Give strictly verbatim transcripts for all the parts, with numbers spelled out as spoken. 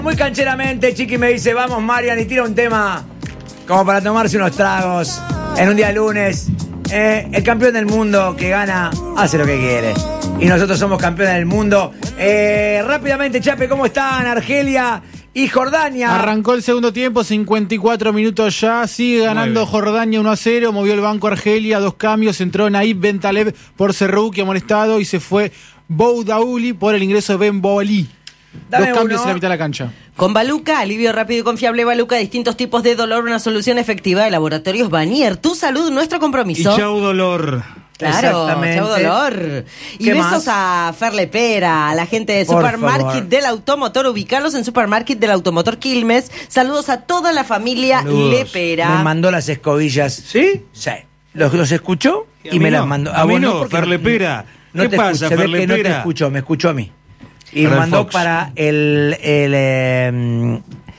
Muy cancheramente, Chiqui me dice, vamos Marian, y tira un tema como para tomarse unos tragos en un día de lunes. Eh, el campeón del mundo que gana hace lo que quiere. Y nosotros somos campeones del mundo. Eh, rápidamente, Chape, ¿cómo están? Argelia y Jordania. Arrancó el segundo tiempo, cincuenta y cuatro minutos ya. Sigue ganando Jordania uno a cero. Movió el banco Argelia, dos cambios. Entró Naib Bentaleb por Serrouki amonestado y se fue Boudaouli por el ingreso de Ben Boali. Dos cambios en la mitad de la cancha. Con Baluca, alivio rápido y confiable Baluca, distintos tipos de dolor, una solución efectiva de Laboratorios Vanier. Tu salud, nuestro compromiso. Y chau dolor. Claro, chau dolor. Y besos más? A Fer Lepera, a la gente de Por Supermarket favor. del Automotor, ubicarlos en Supermarket del Automotor Quilmes. Saludos a toda la familia Saludos. Lepera. Me mandó las escobillas. ¿Sí? Sí. Los, los escuchó y, y me no. las mandó. A mí vos no, porque Fer Lepera. No ¿Qué te pasa, escucho, se Fer ve que no te Lepera? escuchó, me escuchó a mí. Y Para me el mandó Fox. para el, el eh,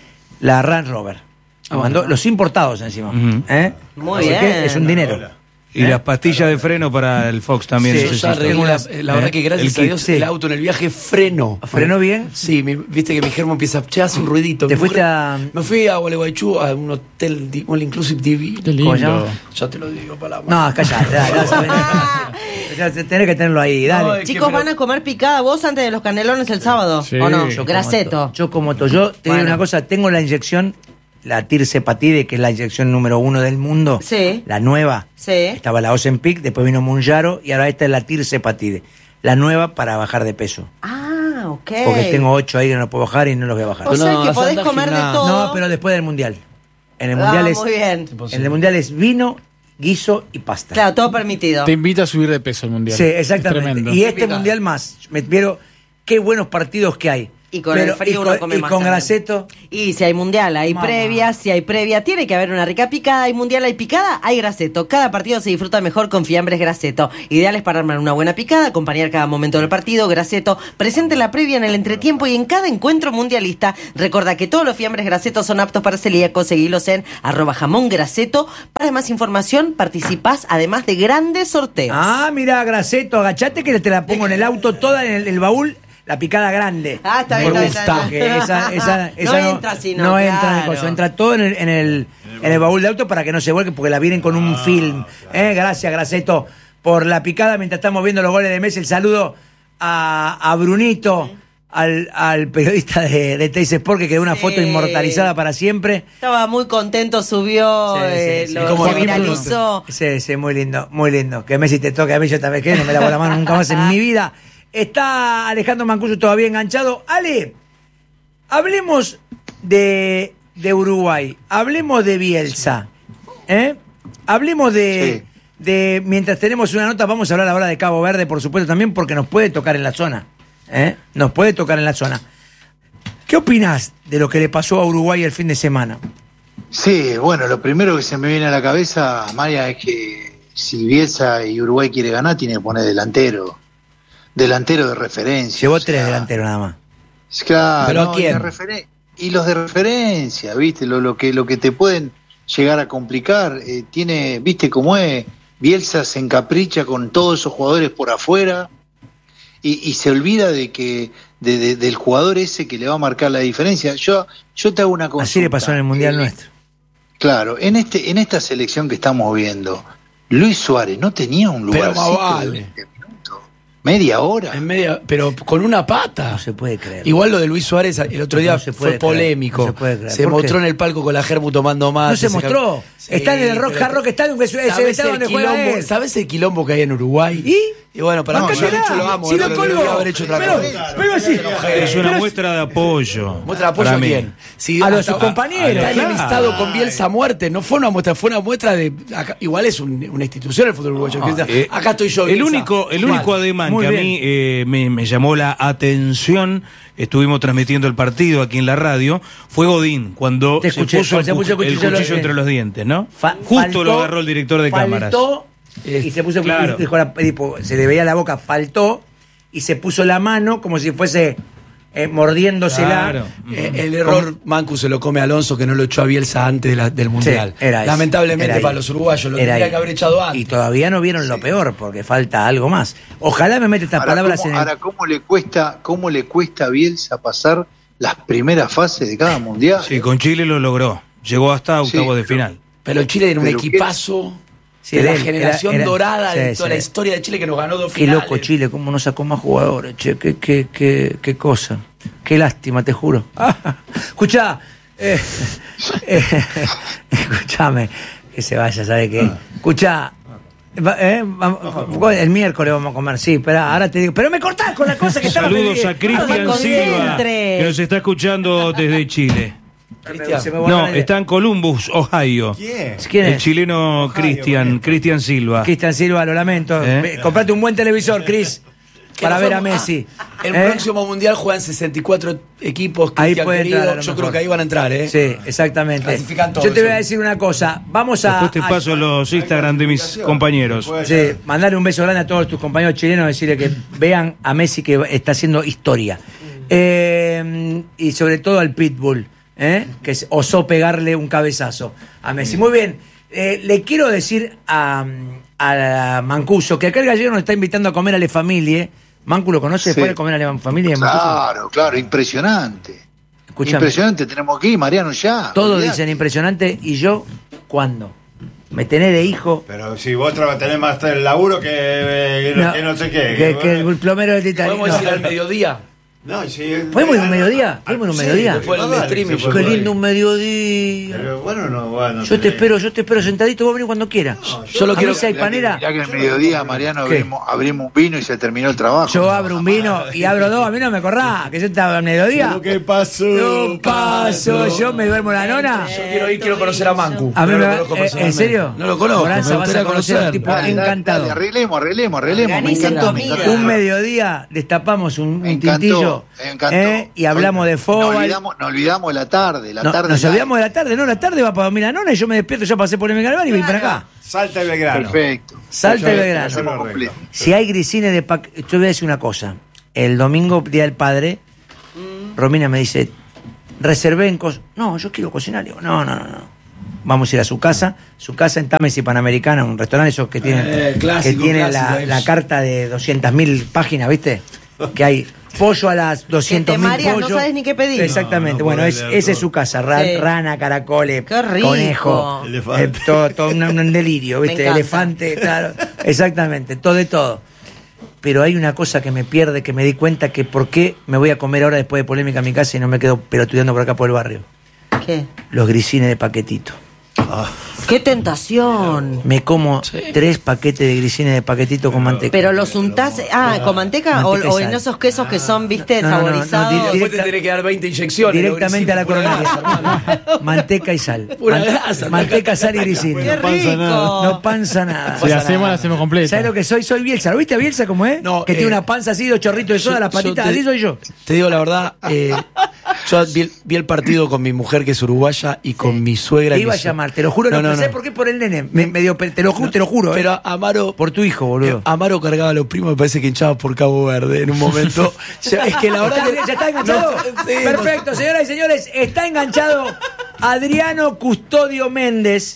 la Range Rover. Me mandó los importados encima. Ujú. ¿Eh? Muy Así bien. que es un dinero. Y las pastillas de freno para el Fox también. Sí, necesito. yo ya arreglé La, las- la verdad ¿Eh? que gracias El a Dios kit, sí. el auto en el viaje frenó. ¿Frenó bien? Sí, mi- viste que mi germo empieza, che, hace un ruidito. ¿Te Mi fuiste mujer- a- Me fui a Gualeguaychú, a un hotel, di- un inclusive divino. Qué ¿Cómo se lindo. llama? Ya te lo digo para la No, callate, dale, dale, sabés. Ya tenés que tenerlo ahí, dale. No, es que Chicos, pero- ¿van a comer picada vos antes de los canelones el sábado? Sí. ¿O no? Yo como Graceto. Yo como todo. Yo te digo Bueno. una cosa, tengo la inyección, la tirzepatide, que es la inyección número uno del mundo. Sí. La nueva. Sí. Estaba la Ozempic, después vino Mounjaro y ahora esta es la tirzepatide. La nueva para bajar de peso. Ah, ok. Porque tengo ocho ahí que no puedo bajar y no los voy a bajar. O sea No, que vas a podés andar comer de gimnasio. todo. No, pero después del mundial. En el Ah, mundial es. muy bien. En el mundial es vino, guiso y pasta. Claro, todo permitido. Te invita a subir de peso el mundial. Sí, Es exactamente. tremendo. Y este Típica. mundial más. Me vieron qué buenos partidos que hay. Y con el frío y uno con, come y más con también. Graceto. Y si hay mundial, hay Mamá. previa. Si hay previa, tiene que haber una rica picada. Hay mundial, hay picada, hay Graceto. Cada partido se disfruta mejor con fiambres Graceto. Ideales para armar una buena picada, acompañar cada momento del partido. Graceto, presente en la previa, en el entretiempo y en cada encuentro mundialista. Recuerda que todos los fiambres Graceto son aptos para celíacos. Seguilos en arroba jamón Graceto. Para más información, participás además de grandes sorteos. Ah, mira, Graceto, agachate que te la pongo en el auto toda en el, el baúl. La picada grande. Ah, está bien, Porque está bien, está bien. esa- esa- esa No entra así, no, No entra en el claro. coso, entra todo en el, en, el, en el baúl de auto para que no se vuelque, porque la vienen con un film. Eh, gracias, Graceto, por la picada mientras estamos viendo los goles de Messi. El saludo a, a Brunito, al, al periodista de, de Teis Sport, que quedó una Sí. foto inmortalizada para siempre. Estaba muy contento, subió, Sí, eh, sí, sí. lo- Como se el viralizó. Sí, sí, muy lindo, muy lindo. Que Messi te toque a mí, yo también que no me lavo la mano nunca más en mi vida. Está Alejandro Mancuso todavía enganchado. Ale, hablemos de, de Uruguay, hablemos de Bielsa, ¿eh? Hablemos de, de, mientras tenemos una nota, vamos a hablar ahora de Cabo Verde, por supuesto, también porque nos puede tocar en la zona, ¿eh? Nos puede tocar en la zona. ¿Qué opinás de lo que le pasó a Uruguay el fin de semana? Sí, bueno, lo primero que se me viene a la cabeza, Maya, es que si Bielsa y Uruguay quiere ganar, tiene que poner delantero. Delantero de referencia. Llevó o sea, tres delanteros nada más. Claro, ¿Pero a no, quién? Y, de referen- y los de referencia, ¿viste? Lo, lo, que, lo que te pueden llegar a complicar. Eh, tiene, ¿viste cómo es? Bielsa se encapricha con todos esos jugadores por afuera y, y se olvida de que de, de- del jugador ese que le va a marcar la diferencia. Yo, yo te hago una consulta. Así le pasó en el Mundial Eh, nuestro. Claro, en este en esta selección que estamos viendo, Luis Suárez no tenía un lugar. Pero más vale. Media hora. En media, pero con una pata. No se puede creer. Igual lo de Luis Suárez el otro día No se puede fue creer, polémico. no se puede creer. Se ¿Por mostró qué? en el palco con la Germu tomando más. No se mostró. Está en el Rock Hard Rock Stadium, que es ese ¿Sabes estadio el, donde juega quilombo, él. ¿Sabes el quilombo que hay en Uruguay? ¿Y? Y bueno, para Bancátela. yo de hecho lo amo. Si no, lo no, colgó. debería haber hecho otra Pero- cosa. pero sí. Es una Pero- muestra de apoyo. ¿Muestra de apoyo para a mí. quién? Si A los hasta- sus compañeros, Está claro. enemistado con Bielsa a muerte. No fue una muestra, fue una muestra de. acá- igual es un- una institución el fútbol uruguayo. Ah, eh, acá estoy yo. El Bielsa. único, el único Mal. ademán Muy que a bien. mí eh, me, me llamó la atención, estuvimos transmitiendo el partido aquí en la radio, fue Godín, cuando Te se escuché, puso el, se puso el cu- el cuchillo cuchillo en- entre los dientes, ¿no? Fa- Justo faltó- lo agarró el director de cámaras. Faltó y se puso Claro. dijo la- dijo, se le veía la boca, faltó y se puso la mano como si fuese eh, mordiéndosela. Claro. Eh, el error Mancu se lo come a Alonso, que no lo echó a Bielsa antes de la- del Mundial. Sí, era ese, Lamentablemente era ahí. para los uruguayos lo Era tendría ahí. que haber echado antes. Y todavía no vieron lo peor, porque falta algo más. Ojalá me mete estas Ahora, palabras ¿cómo, en el... ahora, ¿cómo le cuesta, cómo le cuesta a Bielsa pasar las primeras fases de cada mundial. Sí, con Chile lo logró. Llegó hasta octavos Sí, de final. Pero Chile era un Pero equipazo Sí, de la él, generación era- era- dorada de sí, toda sí. la historia de Chile que nos ganó dos Qué finales. loco Chile, cómo no sacó más jugadores, che, qué, qué, qué, qué cosa. Qué lástima, te juro. Escuchá, eh, eh, escuchame, que se vaya, ¿sabe qué? Escuchá, va- eh, vamos- el miércoles vamos a comer, sí, espera, ahora te digo, pero me cortás con la cosa que estaba Saludos a Cristian No se Silva, concentre. que nos está escuchando desde Chile. Se me borró No, la idea. está en Columbus, Ohio. ¿Quién? ¿Quién El es? chileno Cristian, Cristian Silva. Cristian Silva, lo lamento. ¿Eh? Ve, comprate un buen televisor, Cris, Que para nos ver a fuimos- Messi. ah, el ¿Eh? próximo mundial juegan sesenta y cuatro equipos. Ahí Cristian, puede querido. entrar a lo Yo mejor. creo que ahí van a entrar, ¿eh? Sí, exactamente. Clasifican todos, Yo te voy a sí. decir una cosa. Vamos a. Después te a- paso los Instagram de mis compañeros. Sí, mandarle un beso grande a todos tus compañeros chilenos, decirle que vean a Messi que está haciendo historia. Eh, y sobre todo al Pitbull, ¿eh? Que se- osó pegarle un cabezazo a Messi. Muy bien, eh, le quiero decir a, a Mancuso que acá el gallego nos está invitando a comer a Le Familie. ¿Mancu lo conoce? Sí. ¿Fue a comer a Le Familie? Mancuso? Claro, claro, impresionante. Escúchame. Impresionante, tenemos aquí, Mariano, ya. Todos olvidate. dicen impresionante y yo, ¿cuándo? Me tenés de hijo. Pero si vos tra- tenés más el laburo que, eh, que no, que no sé qué. Que, que el plomero de Italia. Podemos decir al mediodía. No, sí, ¿Podemos ir un mediodía? ¿Podemos ir un Sí, mediodía? después del dale, streaming, se yo puede Qué ir. lindo un mediodía. Pero bueno, no, bueno. Yo te espero, yo te espero sentadito, vos venís cuando quieras. Yo lo A quiero- mí si hay Mirá que- panera, mirá que el mediodía, Mariano, ¿Qué? abrimos, abrimos un vino y se terminó el trabajo. yo abro un vino y abro dos, a mí no me corrá, que yo estaba al mediodía. ¿Qué pasó? No paso, yo me duermo la nona. Yo quiero ir, quiero conocer a Mancu. A mí No me lo va- conozco eh, ¿en personalmente. serio? No lo conozco. Moranza, me vas a gustaría conocer conocer. al tipo Dale, dale, encantado. dale, arreglemos, arreglemos, arreglemos. me Organiza encanta, tu me amiga. encanta. Un mediodía destapamos un, un Me encantó, tintillo me encantó. ¿eh? Y hablamos de Nos fútbol. olvidamos, nos olvidamos de la tarde. La No, tarde nos la- olvidamos de la tarde, no, la tarde va para dormir la nona y yo me despierto, ya pasé por el Megalvar y vine para acá. Salta el Belgrano. Perfecto. Salta Yo- el Belgrano. yo lo completo. Si hay grisines de paquete, yo voy a decir una cosa. El domingo, Día del Padre, Romina me dice, reservé en cosas. No, yo quiero cocinar. Digo, no, no, no, no. Vamos a ir a su casa. Su casa en Támesis Panamericana, un restaurante esos que tienen, Eh, clásico, que tienen clásico, la, eh. la carta de doscientas mil páginas, ¿viste? Que hay pollo a las doscientos mil mareas, no pollo. sabes ni qué pedir. Exactamente. No, no bueno, podés es, leer esa es todo. su casa. Ra- Sí. Rana, caracoles, Qué rico. conejo. Elefante. eh, todo, todo un, un delirio, Me ¿viste? encanta. Elefante, claro. Exactamente, todo de todo. Pero hay una cosa que me pierde, que me di cuenta que por qué me voy a comer ahora después de polémica a mi casa y no me quedo pelotudeando por acá por el barrio. ¿Qué? Los grisines de paquetito. ¡Qué tentación! Me como tres paquetes de grisines de paquetito con manteca. Pero los untás, ah, ¿con manteca? O, Manteca y o en sal. esos quesos que son, viste, No, no, no, no, saborizados. dir- Después te Directa- tenés que dar veinte inyecciones. Directamente a la Pura coronilla. grasa, hermano. Manteca y sal. Pura Man- grasa, manteca, taca, sal y taca, grisines. ¡Qué rico! No panza nada. Si la hacemos, la hacemos completa. ¿Sabes lo que soy? Soy Bielsa. ¿Lo viste a Bielsa cómo es? No, que eh, tiene una panza así, dos chorritos de soda, Yo- las yo patitas. te- Así soy yo. Te digo la verdad, eh, yo vi, el- vi el partido con mi mujer que es uruguaya y con mi suegra. Te y iba a mi su- llamar, te lo juro. No, No, no, ¿sabes no. por qué? Por el nene. Me, me dio, pe- te lo juro, te lo juro. Pero eh. Amaro. Por tu hijo, boludo. eh, Amaro cargaba a los primos, me parece que hinchaba por Cabo Verde en un momento. Ya- es que la verdad. ¿Está- que- ¿Ya está enganchado? No, sí, Perfecto, señoras y señores. Está enganchado Adriano Custodio Méndez,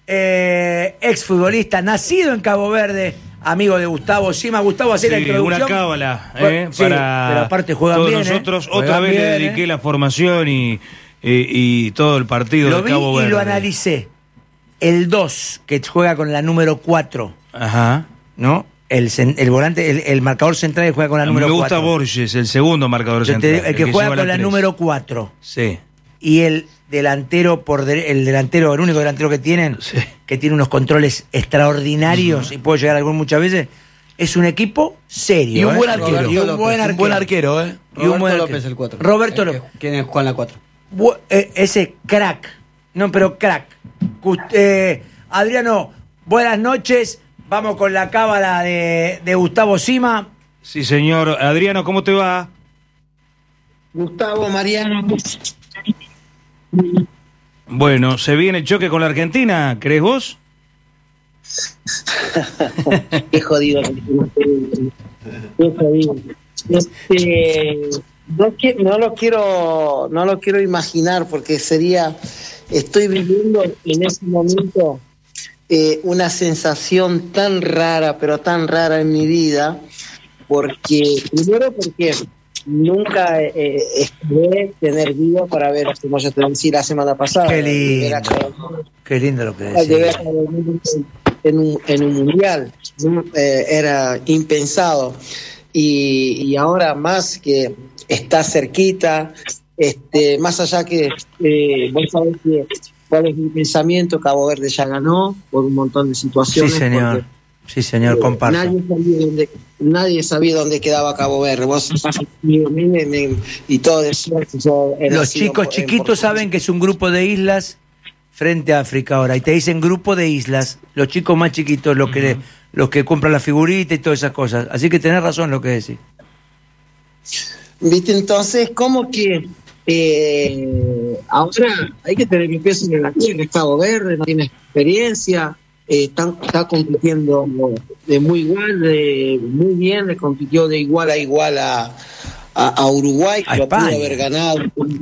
eh, exfutbolista, nacido en Cabo Verde, amigo de Gustavo Sima. Gustavo, hacer la Sí, introducción. una cábala, ¿eh? Bueno, sí, para pero aparte juegan todos bien, ¿eh? nosotros. Otra Juegan vez bien, le dediqué ¿eh? la formación y, y, y todo el partido Lo de vi Cabo y Verde. lo analicé. El dos, que juega con la número cuatro, Ajá. ¿no? El, cen- el volante, el, el marcador central que juega con la A mí número me gusta cuatro. Borges, el segundo marcador Yo te central. digo, el que, juega lleva con la tres. número cuatro. Sí. Y el delantero por dere- el delantero, el único delantero que tienen, Sí. que tiene unos controles extraordinarios y puede llegar a algún muchas veces, es un equipo serio. Y un ¿eh? buen arquero. Y un buen Un buen arquero. arquero, ¿eh? Y un buen Roberto arquero. López, el cuatro. Roberto El que- López. ¿Quién juega en la cuatro? Bu- eh, ese crack. No, pero crack. Cust- eh, Adriano, buenas noches. Vamos con la cábala de, de Gustavo Sima. Sí, señor. Adriano, ¿cómo te va? Gustavo, Mariano. Bueno, ¿se viene el choque con la Argentina? ¿Crees vos? Qué jodido. Qué jodido. Este, no, que- no lo quiero, no lo quiero imaginar porque sería, estoy viviendo en ese momento eh, una sensación tan rara, pero tan rara en mi vida, porque primero porque nunca eh, esperé tener vida para ver, como yo te decía la semana pasada. Qué lindo. ver a Cavani, Qué lindo lo que de ver decís. a Cavani en un, en un mundial. Eh, era impensado. Y, y ahora más que está cerquita, este, más allá que eh, vos sabés que cuál es mi pensamiento, Cabo Verde ya ganó por un montón de situaciones. Sí, señor. porque, Sí, señor, eh, comparto. Nadie sabía, dónde, nadie sabía dónde quedaba Cabo Verde. Vos y todo eso. Los chicos chiquitos saben que es un grupo de islas frente a África ahora. Y te dicen grupo de islas. Los chicos más chiquitos, los que, uh-huh. los que compran la figurita y todas esas cosas. Así que tenés razón lo que decís. ¿Viste? Entonces, ¿cómo que eh, ahora hay que tener mi peso en la tierra? Es Cabo Verde, no tiene experiencia. Eh, está, está compitiendo de muy igual, de muy bien, le compitió de igual a igual a, a, a Uruguay, a lo España. pudo haber ganado.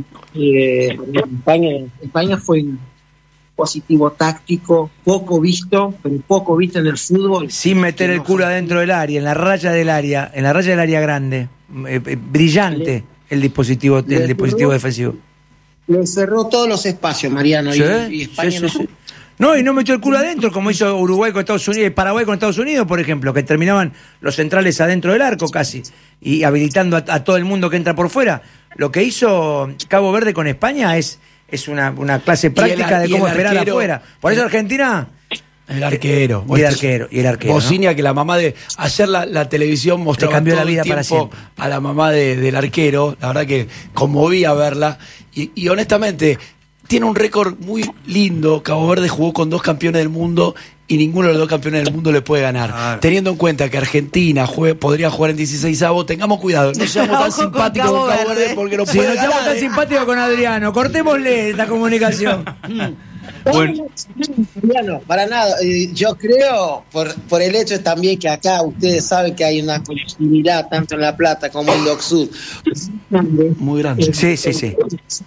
Eh, España, España fue un positivo táctico, poco visto, pero poco visto en el fútbol. Sin meter el culo adentro del área, en la raya del área, en la raya del área grande. Eh, eh, brillante el dispositivo, el le dispositivo cerró, defensivo. Le cerró todos los espacios, Mariano, ¿Sí? y, y España sí, no. sí, sí. No, y no metió el culo adentro, como hizo Uruguay con Estados Unidos, Paraguay con Estados Unidos, por ejemplo, que terminaban los centrales adentro del arco casi, y habilitando a, a todo el mundo que entra por fuera. Lo que hizo Cabo Verde con España es, es una, una clase práctica el, de cómo el esperar arquero, afuera. Por eso Argentina... El arquero. Y el arquero, y el arquero. Bocinia, ¿no? que la mamá de... Ayer la, la televisión mostraba cambió todo la vida el para tiempo siempre. a la mamá de, del arquero. La verdad que conmovía verla. Y, y honestamente, tiene un récord muy lindo. Cabo Verde jugó con dos campeones del mundo y ninguno de los dos campeones del mundo le puede ganar. Ah. Teniendo en cuenta que Argentina juegue, podría jugar en dieciseisavos, tengamos cuidado. No seamos tan simpáticos con Cabo Verde porque no si puede no ganar. estamos tan ¿eh? simpáticos con Adriano, cortémosle esta comunicación. Bueno. Bueno, para nada. Yo creo, por, por el hecho también que acá ustedes saben que hay una continuidad tanto en La Plata como en Docksud. Muy grande. Sí, sí, sí.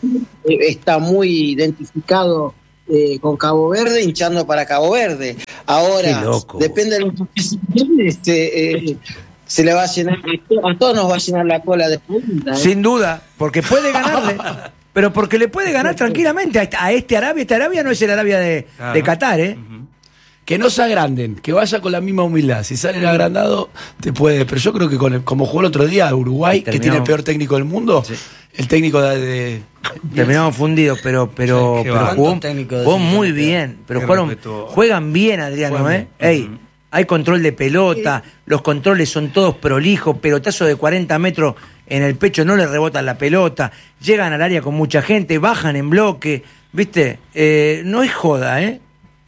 Está muy identificado eh, con Cabo Verde, hinchando para Cabo Verde. Ahora, depende de lo que se tiene, este, eh, se le va a llenar, a todos nos va a llenar la cola de punta. ¿eh? Sin duda, porque puede ganarle. Pero porque le puede ganar tranquilamente a este Arabia. Este Arabia no es el Arabia de, claro. de Qatar, ¿eh? Uh-huh. Que no se agranden, que vaya con la misma humildad. Si salen agrandados, te puede. Pero yo creo que con el, como jugó el otro día Uruguay, Terminamos. que tiene el peor técnico del mundo, sí. el técnico de. de Terminamos fundidos, pero, pero, sí, pero jugó, jugó muy bien. Pero jugaron, juegan bien, Adriano, ¿eh? Uh-huh. Ey, hay control de pelota, los controles son todos prolijos, pelotazo de cuarenta metros. En el pecho no le rebotan la pelota, llegan al área con mucha gente, bajan en bloque, ¿viste? Eh, no es joda, ¿eh?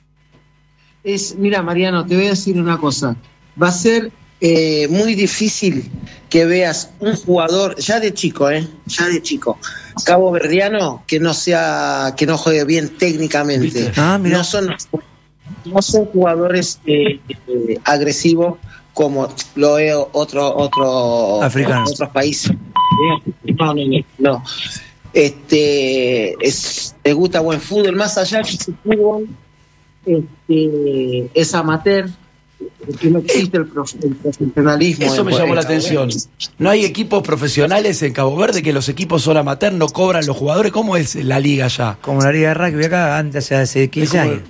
Es, mira, Mariano, te voy a decir una cosa. Va a ser eh, muy difícil que veas un jugador, ya de chico, ¿eh? Ya de chico, caboverdiano, que no sea, que no juegue bien técnicamente. Ah, mira. No son, no son jugadores eh, eh, agresivos como lo veo otro, otro, Africano. otros países. No, no, no. Este, es, les gusta buen fútbol, más allá que ese fútbol este, es amateur, que no existe el, prof, el profesionalismo. Eso me llamó la atención. No hay equipos profesionales en Cabo Verde, que los equipos son amateur, no cobran los jugadores. ¿Cómo es la liga allá? Como la liga de rugby acá, antes hace quince años.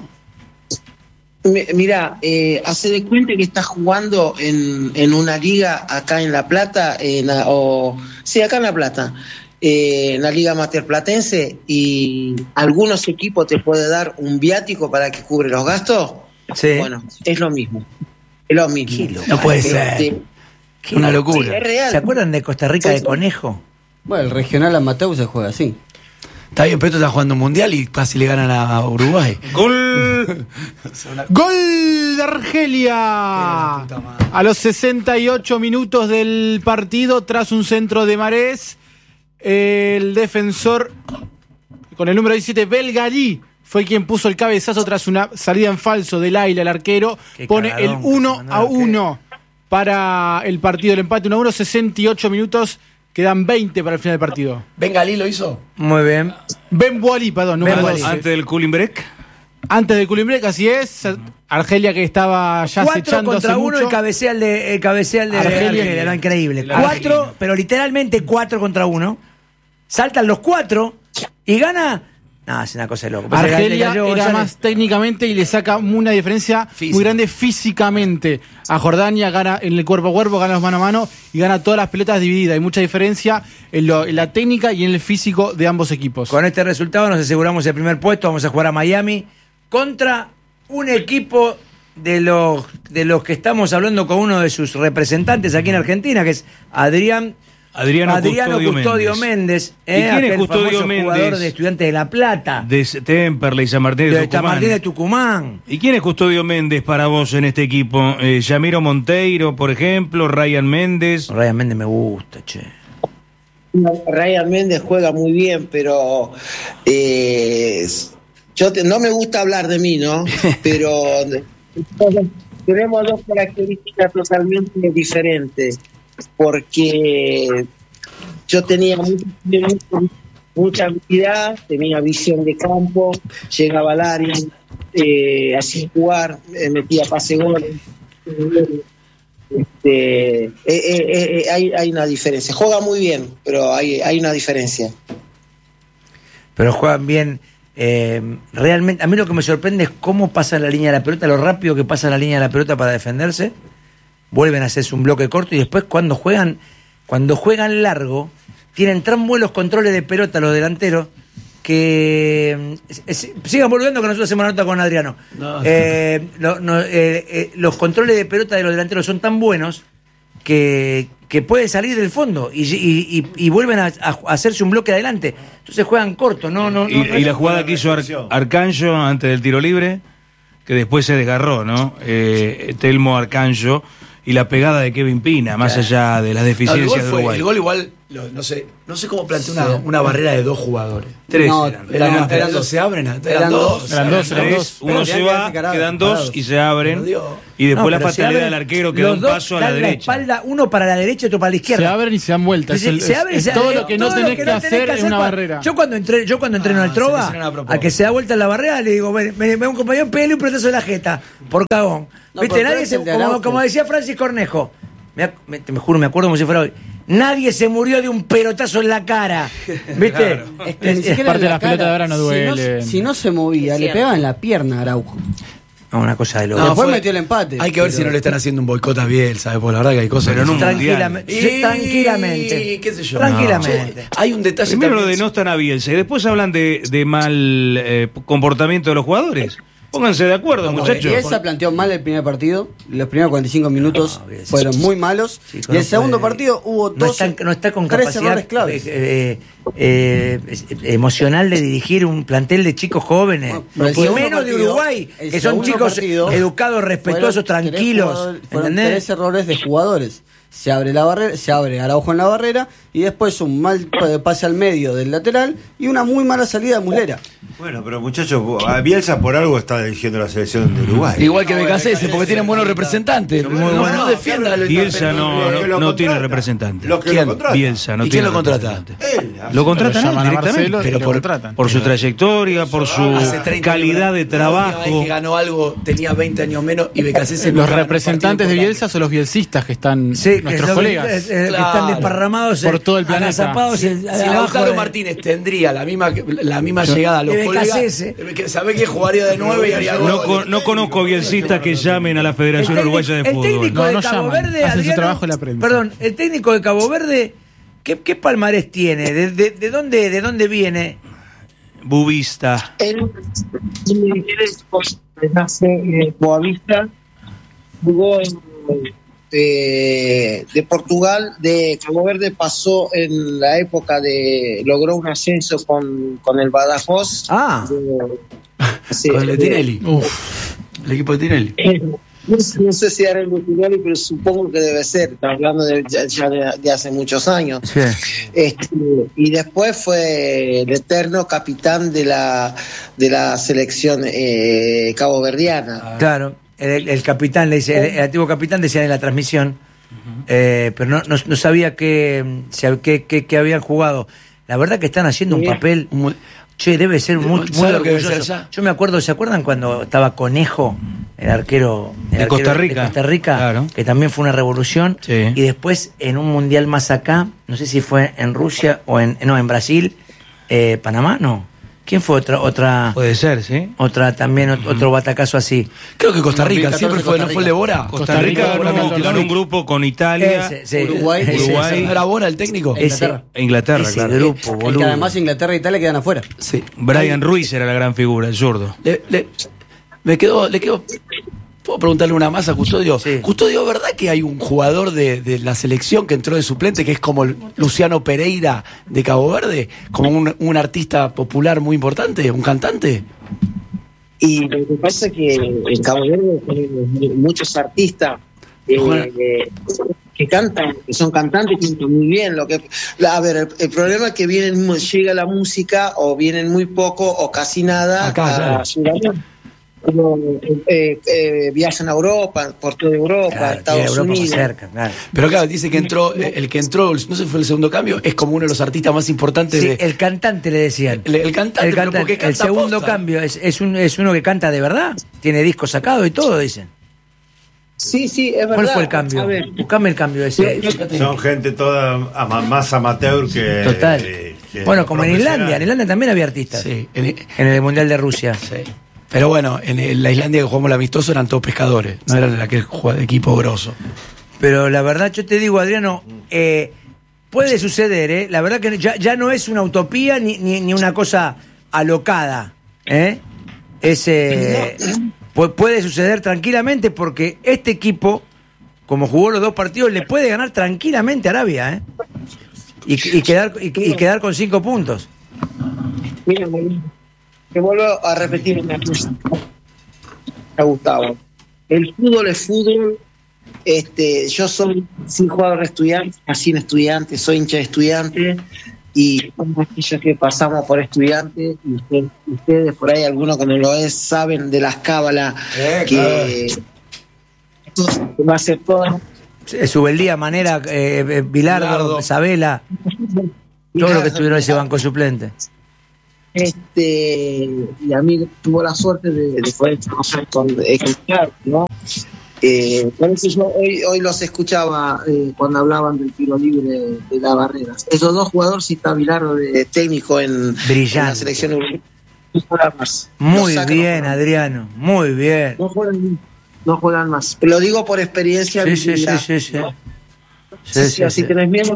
Mira, eh, hace de cuenta que estás jugando en, en una liga acá en La Plata, en, o sí, acá en La Plata, eh, en la liga amateur platense, y algunos equipos te pueden dar un viático para que cubre los gastos. Sí. Bueno, es lo mismo, es lo mismo. No puede ser. Qué una locura. Sí, es real. ¿Se acuerdan de Costa Rica de Conejo? Bueno, el regional amateur se juega así. Está bien, pero esto está jugando un mundial y casi le ganan a Uruguay. ¡Gol! ¡Gol de Argelia! A los sesenta y ocho minutos del partido, tras un centro de Marés, el defensor con el número diecisiete, Belgalí, fue quien puso el cabezazo tras una salida en falso del Aila, el arquero. Qué pone cagadón, el uno a uno para el partido. El empate uno a uno, sesenta y ocho minutos. Quedan veinte para el final del partido. ¿Bengalí lo hizo? Muy bien. Ben Boalí, perdón. Ben Boalí. Antes del cooling break. Antes del Culimbrec, así es. Argelia que estaba ya Cuatro acechando contra hace uno mucho. el cabeceal de, el cabeceal de Argelia, Argelia, era increíble. la Cuatro, Argelia. pero literalmente cuatro contra uno. Saltan los cuatro y gana. No, es una cosa de loco. Pasa que Argelia le cayó era González. más técnicamente y le saca una diferencia Física. muy grande físicamente. A Jordania gana en el cuerpo a cuerpo, gana los mano a mano y gana todas las pelotas divididas. Hay mucha diferencia en, lo- en la técnica y en el físico de ambos equipos. Con este resultado nos aseguramos el primer puesto. Vamos a jugar a Miami contra un equipo de los, de los que estamos hablando con uno de sus representantes aquí en Argentina, que es Adrián Adriano, Adriano Custodio, Custodio Méndez. Méndez, ¿Y quién es aquel Custodio famoso Méndez? jugador de Estudiantes de La Plata, De Temperley, San Martín de, de San Tucumán. Martín de Tucumán. ¿Y quién es Custodio Méndez para vos en este equipo? Eh, Yamiro Monteiro, por ejemplo, Ryan Méndez. Ryan Méndez me gusta, che. Ryan Méndez juega muy bien, pero eh, yo te- no me gusta hablar de mí, ¿no? Pero tenemos dos características totalmente diferentes, porque yo tenía mucha, mucha habilidad, tenía visión de campo, llegaba al área, eh, hacía jugar, eh, metía pase gol. Este, eh, eh, eh, hay, hay una diferencia. Juega muy bien, pero hay, hay una diferencia. Pero juegan bien. eh, realmente, a mí lo que me sorprende es cómo pasa la línea de la pelota, lo rápido que pasa la línea de la pelota para defenderse. Vuelven a hacerse un bloque corto y después cuando juegan, cuando juegan largo, tienen tan buenos controles de pelota los delanteros que es- es- sigan volviendo que nosotros hacemos la nota con Adriano. No. Eh, lo- no, eh, eh, los controles de pelota de los delanteros son tan buenos que, que pueden salir del fondo y, y- y- y vuelven a, a hacerse un bloque adelante. Entonces juegan corto, no, no, Y, no- y la jugada que hizo Ar- Arcanjo antes del tiro libre, que después se desgarró, ¿no? Eh, Telmo Arcanjo y la pegada de Kevin Pina, más allá de las No, el, deficiencias gol de fue- Uruguay. el gol igual, lo- no sé, no sé cómo planteó una, una barrera de dos jugadores. Tres No, eran. Eran, No, eran eran dos, dos. se abren, eran, Eran dos. dos. Eran dos, eran Tres, dos. uno Pero se tenían que va, quedarse parados, quedan dos parados. y se abren. Pero Dios. Y después No, la pero se fatalidad abren del arquero que los da un dos paso a la dan derecha. espalda, uno para la derecha y otro para la izquierda. Se abren y se dan vueltas. Es, Se, el- se es- abre y es se todo abre, lo que no todo tenés lo que, no hacer tenés que en una pa- barrera. Yo cuando entreno, yo cuando entreno Ah, al Trova, seleccionan a propósito. al que se da vuelta en la barrera, le digo, ven, ven, ven un compañero, pégale un pelotazo en la jeta, por cagón. No, ¿Viste? pero Nadie es se, el de como, Araujo. como decía Francis Cornejo, me, ac- me, te me juro, me acuerdo como si fuera hoy. Nadie se murió de un pelotazo en la cara. ¿Viste? Es que ni Es- siquiera parte en de la las pelotas cara. de ahora no Si duelen. Si no se movía, le pegaba en la pierna a Araujo. No, una cosa de loco. No, Después fue- metió el empate. Hay que ver pero- si no le están haciendo un boicot a Biel, ¿sabes? Porque la verdad que hay cosas. Pero que en un son- Tranquilamente. Y- sí, tranquilamente. qué sé yo. Tranquilamente. Che, hay un detalle Primero lo también- denostan a Bielsa y después hablan de, de mal eh, comportamiento de los jugadores. Pónganse de acuerdo, Vamos, muchachos. Bielsa planteó mal el primer partido. Los primeros cuarenta y cinco minutos No, Bielsa- fueron muy malos. Sí, y no el segundo puede- partido hubo no dos. está, no está con tres capacidad errores claves. eh, eh, eh, emocional de dirigir un plantel de chicos jóvenes. Bueno, pero el y segundo menos de partido- Uruguay, el que son segundo chicos partido educados, respetuosos, fueron tres tranquilos. jugadores- Fueron ¿Entendés? tres errores de jugadores. Se abre la barrera, se abre Araujo en la barrera y después un mal pase al medio del lateral y una muy mala salida de Muslera. Bueno, pero muchachos, a Bielsa por algo está dirigiendo la selección de Uruguay. Igual que Becasese, porque tienen buenos representantes. Muy No, bueno. no defienda lo Bielsa no, Los que no, lo no tiene contratan. representante. Los que ¿Quién? lo contratan. Bielsa no ¿Y tiene quién lo contrata? representante. Él, Lo contratan Lo a él llaman a directamente. Marcelo y Pero lo por- contratan. Por su trayectoria, por su Hace treinta calidad de años, la trabajo. última vez que ganó algo tenía veinte años menos y Becasese Los representantes de Bielsa son los bielsistas que están Sí, que nuestros son- colegas. eh, eh, que Claro. están desparramados Por eh, todo el planeta. agazapados Si, en- si abajo Lautaro de- Martínez tendría la misma la misma llegada a los de colegas, Becasese. eh, que sabe que jugaría de nueve y haría No, gol. con- no conozco bielsistas que llamen a la El Federación técnico- Uruguaya de el Fútbol. técnico No, de no Cabo llaman, Verde, hacen su Adriano, trabajo en la prensa. Perdón, el técnico de Cabo Verde, ¿qué, qué palmarés tiene? ¿De, de, de dónde, ¿De dónde viene? Bubista. Él nace en Boavista, jugó en, eh, de Portugal, de Cabo Verde pasó en la época de, logró un ascenso con, con el Badajoz. Ah. De- sí, Con el de Tinelli. Uf. El equipo de Tinelli. Eh, No sé, no sé si era el de Tinelli, pero supongo que debe ser, está hablando de, ya, ya de, de hace muchos años. Sí. Este, y después fue el eterno capitán de la de la selección eh, caboverdiana. Claro, el, el capitán, le dice, el, el antiguo capitán decía en la transmisión, eh, pero no, no, no sabía que, qué que, que habían jugado. La verdad que están haciendo un Sí. papel Muy- Che, debe ser muy, muy ¿Sabes lo que debe orgulloso. ser allá? Yo me acuerdo, ¿se acuerdan cuando estaba Conejo, el arquero el De arquero Costa Rica? de Costa Rica, Claro. que también fue una revolución? Sí. Y después en un mundial más acá, no sé si fue en Rusia o en no en Brasil, eh, Panamá, no. ¿Quién fue otra otra Puede ser, ¿sí? otra también ot- otro batacazo así? Creo que Costa Rica dos mil catorce siempre fue, ¿no Costa fue el de Bora? Costa Rica Rica ganó, ganó ganó un grupo con Italia Ese, sí. Uruguay. Ese, Uruguay. ese. ¿No era Bora el técnico? Ese. Ese, e Inglaterra, ese claro. grupo, El boludo. que además Inglaterra e Italia quedan afuera. Sí. Brian Ruiz era la gran figura, el zurdo. Le, le- me quedó, le quedó. ¿Puedo preguntarle una más a Custodio? Sí. Custodio, ¿verdad que hay un jugador de, de la selección que entró de suplente que es como el Luciano Pereira de Cabo Verde? Como un, un artista popular muy importante, un cantante. Y lo que pasa es que en Cabo Verde hay muchos artistas eh, Ojalá. eh, que cantan, que son cantantes, que cantan muy bien. Lo que, a ver, el, el problema es que vienen, mu- llega la música o vienen muy poco o casi nada Acá, a claro. Sudamérica. Como, eh, eh, viajan a Europa, por toda Europa, Claro, Estados tiene Europa más Unidos. cerca, claro. Pero claro, dice que entró, eh, el que entró, no sé si fue el segundo cambio, es como uno de los artistas más importantes Sí, de. el cantante le decían. El- el cantante, El, pero cantante. porque El canta segundo posta. cambio es, es, un, es uno que canta de verdad. Tiene discos sacados y todo, dicen. Sí, sí, es verdad. ¿Cuál fue el cambio? A ver, Buscame el cambio ese. Son gente toda ama- más amateur que. Total. eh, que Bueno, como en profesional. Islandia. En Islandia también había artistas. Sí, en- En el Mundial de Rusia. sí. Pero bueno, en el- la Islandia que jugamos el amistoso eran todos pescadores, no eran aquel jue- equipo grosso. Pero la verdad, yo te digo, Adriano, eh, puede suceder, ¿eh? La verdad que ya, ya no es una utopía ni, ni, ni una cosa alocada, ¿eh? Es, eh, pu- puede suceder tranquilamente porque este equipo, como jugó los dos partidos, le puede ganar tranquilamente a Arabia, ¿eh? Y, y quedar, y, y quedar con cinco puntos. mira, te vuelvo a repetir una cosa, a Gustavo. El fútbol es fútbol. Este, yo soy sin jugador estudiante, así en estudiante, soy hincha de estudiante y somos aquellos que pasamos por estudiantes y usted- ustedes por ahí, algunos que no lo es, saben de las cábalas Eh, que esto va a ser todo. Subeldía, Manera, eh, eh, Bilardo, Bilardo. Sabela, todo lo que estuvieron en ese banco suplente. Este, y a mí tuvo la suerte de, de poder trabajar con escuchar, ¿no? Eh, por eso yo hoy, hoy los escuchaba eh, cuando hablaban del tiro libre de la barrera. Esos dos jugadores, si está Bilardo de técnico en, en Brillante. la selección europea, no juegan más. Muy No sacan, bien, no juegan. Adriano, muy bien. No juegan, no juegan más. Lo digo por experiencia. Sí, sí, sí, Bilardo, sí, sí. ¿no? Sí, sí, así sí. tenés miedo.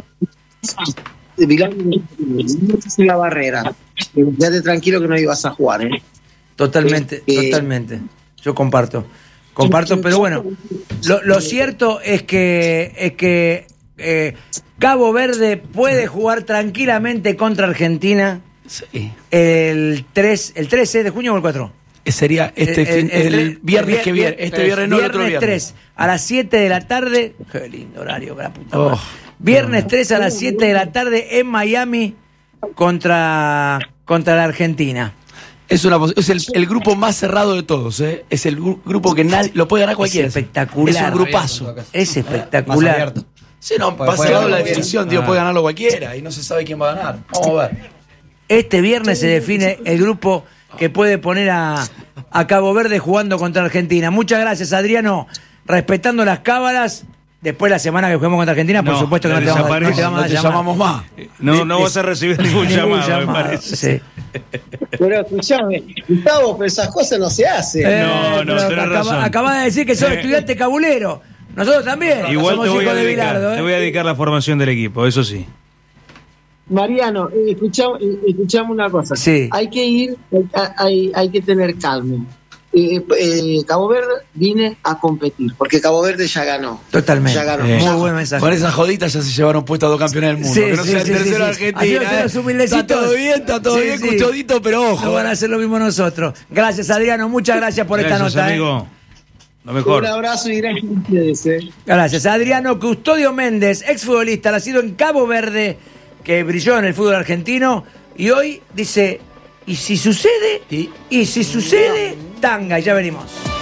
Bilardo no es la barrera. Quédate tranquilo que no ibas a jugar, ¿eh? Totalmente, Eh, totalmente. Yo comparto. Comparto, pero bueno, lo, lo cierto es que es que eh, Cabo Verde puede jugar tranquilamente contra Argentina Sí. el tres, el trece de junio o el cuatro. Eh, Sería este El- fin, el- el, el- viernes el que viene, este viernes no, el otro viernes. tres a las siete de la tarde. Qué lindo horario, la puta Oh. madre. Viernes tres a las siete de la tarde en Miami contra, contra la Argentina. Es, una, pos- es el, el grupo más cerrado de todos, ¿eh? Es el gru- grupo que nadie lo puede ganar cualquiera. Es espectacular. Es un grupazo. Es Más espectacular. abierto. Sí, no, Puede- va puede cerrado la ganarlo definición, tío, Ah. puede ganarlo cualquiera y no se sabe quién va a ganar. Vamos a ver. Este viernes se define el grupo que puede poner a, a Cabo Verde jugando contra Argentina. Muchas gracias, Adriano. Respetando las cábalas. Después la semana que juguemos contra Argentina, por No, supuesto que no te vamos, a- no te desaparece, vamos a No te llamar. llamamos más. No, no vas a recibir ningún Ningún llamado, me llamado, parece. sí. Pero escuchame, Gustavo, pero esas cosas no se hacen. No, Eh, no, pero tenés acaba- razón. Acabás de decir que sos Eh. estudiante cabulero. Nosotros también. Igual somos te voy, hijos a de dedicar, Bilardo, ¿eh? te voy a dedicar la formación del equipo, eso sí. Mariano, eh, escuchame, eh, escuchame una cosa. Sí. Hay que ir, hay, hay, hay que tener calma. Eh, eh, Cabo Verde viene a competir, porque Cabo Verde ya ganó. Totalmente. Ya ganó. Eh, Muy buen mensaje. Con esas joditas ya se llevaron puesto a dos campeones del mundo. Sí, que no sí, sea el sí, tercero sí, sí. Argentina. Así son eh. los humildecitos. Está todo bien, está todo Sí, bien, sí. custodito, pero ojo. No van a hacer lo mismo nosotros. Gracias, Adriano. Muchas gracias por Gracias, esta nota. ¿eh? amigo. Lo mejor. Un abrazo y gracias a ustedes. Eh. Gracias. Adriano Custodio Méndez, exfutbolista, nacido en Cabo Verde, que brilló en el fútbol argentino y hoy dice, ¿y si sucede? Y- ¿Y si sucede? Tanga, ya venimos.